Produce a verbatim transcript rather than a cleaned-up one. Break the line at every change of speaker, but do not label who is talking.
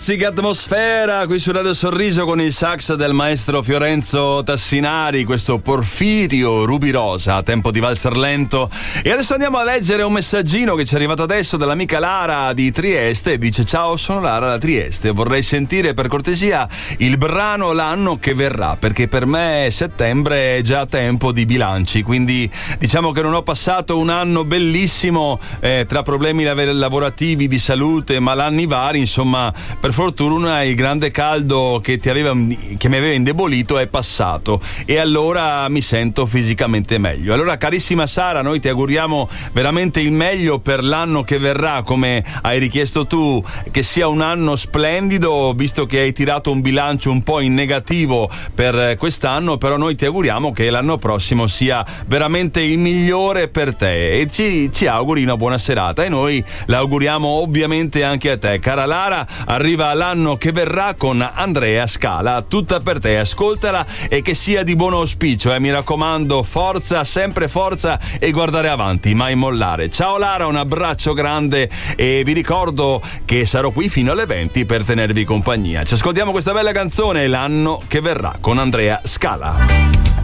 Che atmosfera qui su Radio Sorriso con il sax del maestro Fiorenzo Tassinari, questo Porfirio Rubirosa, tempo di valzer lento. E adesso andiamo a leggere un messaggino che ci è arrivato adesso dall'amica Lara di Trieste. Dice: ciao, sono Lara da Trieste, vorrei sentire per cortesia il brano L'anno che verrà, perché per me settembre è già tempo di bilanci, quindi diciamo che non ho passato un anno bellissimo eh, tra problemi lavorativi, di salute, malanni vari, insomma. Per fortuna il grande caldo che, ti aveva, che mi aveva indebolito è passato e allora mi sento fisicamente meglio. Allora, carissima Sara, noi ti auguriamo veramente il meglio per l'anno che verrà, come hai richiesto tu, che sia un anno splendido, visto che hai tirato un bilancio un po' in negativo per quest'anno, però noi ti auguriamo che l'anno prossimo sia veramente il migliore per te e ci, ci auguri una buona serata, e noi l'auguriamo ovviamente anche a te. Cara Lara, arriva l'anno che verrà con Andrea Scala, tutta per te, ascoltala e che sia di buon auspicio, eh, mi raccomando, forza, sempre forza e guardare avanti, mai mollare. Ciao Lara, un abbraccio grande e vi ricordo che sarò qui fino alle venti per tenervi compagnia. Ci ascoltiamo questa bella canzone, L'anno che verrà, con Andrea Scala.